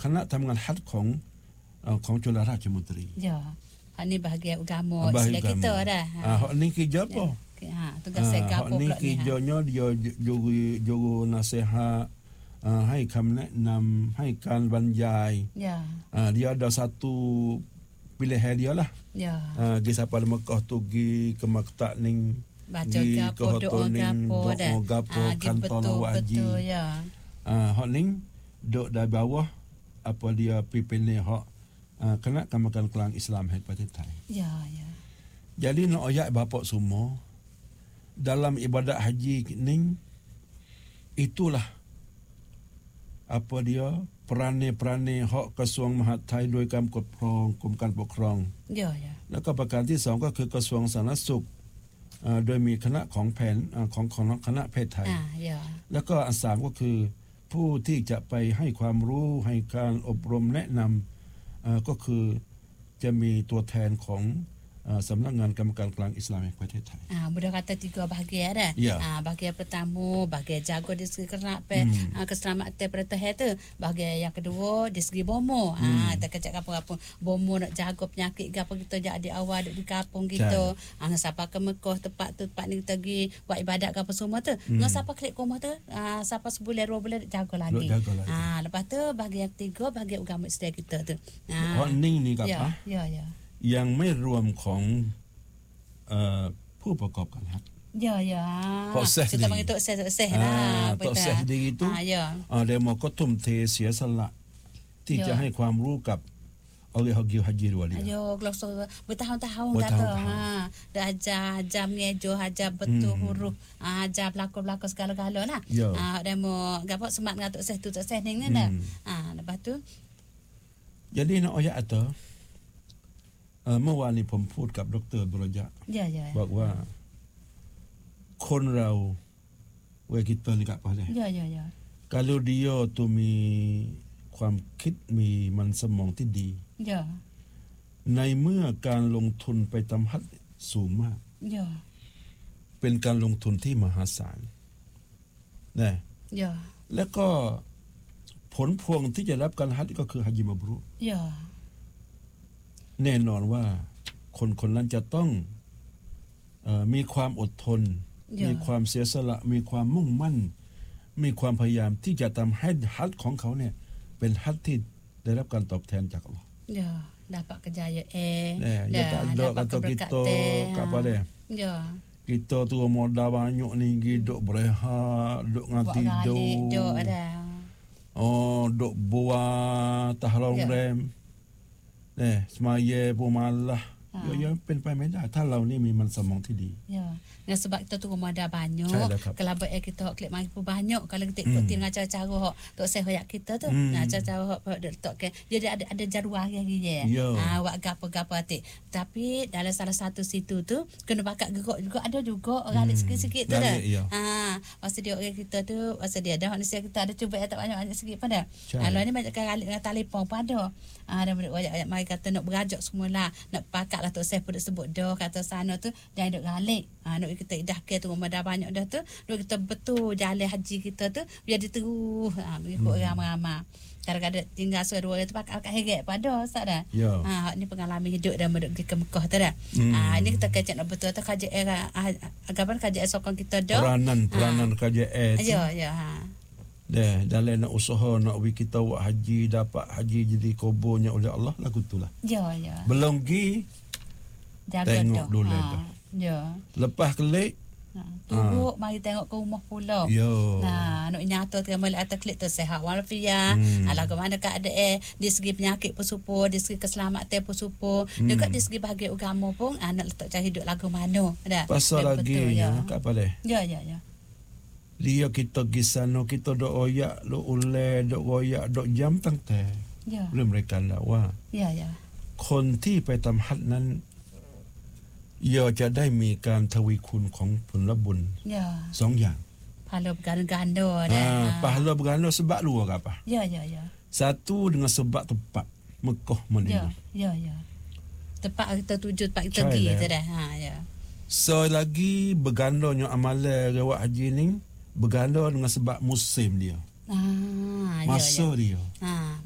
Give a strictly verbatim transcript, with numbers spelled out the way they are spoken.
คณะทำงานฮัจญ์ของเอ่อของจุฬาราชมนตรี Ya. Hak ni bahagian agama Bahagian Islam kita agama. dah. Ah, hak ni kerja apa? Ha, tugas saya Ah, hak gapo ni pula ni. ha. kerjanya dia juru juru nasihat, ah, ให้คำแนะนำให้การบรรยาย Ya. Ah, dia ada satu pilihan dia lah. Ya. Ah, pergi sampai di Mekah tu pergi ke maktab ning Baca pergi gapo ke doa hotel ning gapo dah. doa gapo Ah, kantor betul lawak haji. betul ya. Ah, hak ning duk dari bawah apa dia pimpinan hak ah, kena kamakan kelang Islam hai Parti Thai. Ya ya. Jadi nak ayat bapak semua dalam ibadat haji ning itulah apa dia perane-perane hak กระทรวงมหาดไทยโดยการปกครองกรมการปกครอง Ya ya. แล้วก็ประการที่สองก็คือกระทรวงสาธารณสุขอ่าโดยมีคณะของแผนอ่าของของคณะแพทย์ไทย Ah ya. แล้วก็อันสามก็คือผู้ที่จะไปให้ความรู้ให้การอบรมแนะนำอ่าก็คือจะมีตัวแทนของอ่าสำนักงานกรรมการกลางอิสลามแห่งประเทศไทย Ah, mudah kata tiga bahagian dah. Ya. Ah, bahagian pertama bahagian jaga di segi kerana pe Hmm. ah, keselamatan pertahanan tu. Bahagian yang kedua di segi bomo. Ah, Hmm. tak kecak apa-apa. Bomo nak jaga penyakit gapo kita jak di awal di kampung kita. Ah, siapa ke Mekah tempat tu tempat ni kita pergi buat ibadat gapo semua tu. Hmm. Ngah siapa klik rumah tu, ah, siapa sebulan dua bulan jaga lagi. Duk jaga lagi. Ah, lepas tu bahagian ketiga bahagian agama Islam kita tu. เพราะนิ่งนี่กับ Ya, ปะ ya, ya. ยังไม่รวมของเอ่อผู้ประกอบการฮัจญ์ Ya, ya. Proses Kita ni. panggil tok ses tok ses Ah, lah. tok betul. ses diri tu. Ah, ya. อ่าเดโมก็ทุ่มเทเสียสละที่ Ya. จะให้ความรู้กับoleh haji haji dua dia. Ayo, kelosor bertahun-tahun kata. Bertahun-tahun. Ha, dah ajar, ajar mengejo, ajar betul Hmm. huruf, ah, ajar pelakon-pelakon segala-gala lah. Ya. Ah, dah mau gapo semat dengan tok ses tu tok ses ni kan dah. Hmm. Ah, lepas tu จะได้นอยะอัตเอ่อเมื่อวานนี้ผมพูดกับดรบุรยะ ya ya. บอกว่าคนเราเวกิตนี่กับอะไร Ya ya ya. kalau dia tu มีความคิดมีมันสมองที่ดี Ya. ในเมื่อการลงทุนไปทำฮัจญ์สูงมาก Ya. เป็นการลงทุนที่มหาศาลนะ Ya. แล้วก็ผลพวงที่จะรับการฮัจญ์ก็คือฮัจญ์มับรูร Ya. แน่นอนว่าคนคนนั้นจะต้องเอ่อมีความอดทน Ya. มีความเสียสละมีความมุ่งมั่น มีความพยายามที่จะทำให้ฮัจญ์ของเขาเนี่ยเป็นฮัจญ์ที่ได้รับการตอบแทนจากอัลเลาะห์ Ya. Dapat kejayaan. Eh. แน่อย่าtak ada kata kita apa dia Ya. kita tu modal banyak ni duk berehat duk Buat ngati galik do jo ada. oh duk buat tahlong Ya. rem eh semaya pun malah Ha. ya ya เป็นไปไม่ได้ถ้าเรานี่มีมันสมองที่ดี Ya. Dan sebab kita tu rumah dah banyak. Saya dah kap. Kalau baik kita klik mari pun banyak. Kalau kita Hmm. ikuti dengan cara-cara hok tok saya hoyak kita tu. Hmm. Nah, cara-cara hok tok ke. Jadi ada ada jadual hari je. Ya. Ah, buat gapo-gapo atik. Tapi dalam salah satu situ tu kena bakat gerak juga ada juga orang Hmm. sikit-sikit tu dah. Galik, ya. Ah, masa dia orang kita tu, masa dia dah manusia kita ada cuba tak banyak-banyak sikit pada. Cai. Kalau ni banyak kali dengan telefon pada. Ah, dah banyak-banyak mari kata nak berajak semualah, nak pakatlah tok saya pun sebut dah kata sana tu dah duk galik. Ah, nak kita dah ke tu rumah dah banyak dah tu, nak kita betul jalan haji kita tu biar diterus. Ah, mengikut Hmm. ramai-ramai. Kadang-kadang tinggal suara dua orang tu pakat heret pada Ustaz dah. Ya. Ah, ni pengalaman hidup dah menduk pergi ke Mekah tu dah. Hmm. Ah, ni kita kecek nak betul tu kajian era agapan kajian sokong kita dah. peranan peranan K J S Ya, ya. Ha. deh dalam nak usaha nak wi kita buat haji dapat haji jadi kuburnya oleh Allah lagu itulah Ya, ya. belum gi Jaga Tengok dah. dulu Ha. dah. Ya. lepas kelik Ha. Turut mari tengok ke rumah pula. yo Nah, nak nyata tu mula atas klik tu sehat walafiat. Hmm. Alah ke mana keadaan eh di segi penyakit pun supo, di segi keselamatan pun supo, Hmm. dekat di segi bahagian agama pun anak letak cara hidup lagu mana. Dah. pasal Dia lagi betul, ya ya. kat apa deh Ya, ya, ya. dia kita pergi sana kita dok oyak dok ulai dok goyak dok jam tang teh Ya. belum mereka nak wah Ya, ya. คนที่ไปทำฮัจญ์นั้นย่อจะได้มีการทวีคูณของผลบุญ Ya. สองอย่าง Pahala berganda-ganda dah. ah, Ha. pahala berganda sebab dua ke apa Ya, ya, ya. satu dengan sebab tempat Mekah Ya, Madinah ya, ya. Tempat kita tuju, tempat kita Cai pergi lah. tu dah. Ha, ya. so lagi bergandanya amalan lewat haji ni berganda dengan sebab musim dia Ah, masa ya, ya. dia Ha,